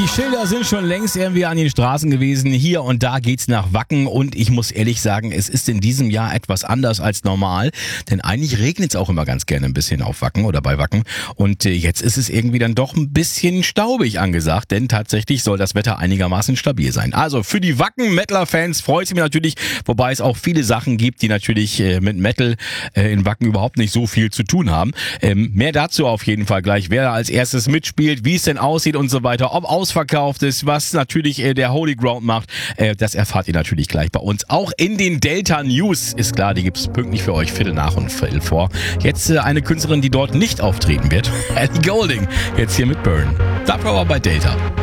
Die Schilder sind schon längst irgendwie an den Straßen gewesen. Hier und da geht's nach Wacken und ich muss ehrlich sagen, es ist in diesem Jahr etwas anders als normal, denn eigentlich regnet es auch immer ganz gerne ein bisschen auf Wacken oder bei Wacken und jetzt ist es irgendwie dann doch ein bisschen staubig angesagt, denn tatsächlich soll das Wetter einigermaßen stabil sein. Also für die Wacken-Mettler-Fans freut es mich natürlich, wobei es auch viele Sachen gibt, die natürlich mit Metal in Wacken überhaupt nicht so viel zu tun haben. Mehr dazu auf jeden Fall gleich, wer als erstes mitspielt, wie es denn aussieht und so weiter, ob ausverkauft ist, was natürlich der Holy Ground macht, das erfahrt ihr natürlich gleich bei uns. Auch in den Delta News, ist klar, die gibt's pünktlich für euch, Viertel nach und Viertel vor. Jetzt eine Künstlerin, die dort nicht auftreten wird, Ellie Goulding, jetzt hier mit Burn. Dafür aber bei Delta.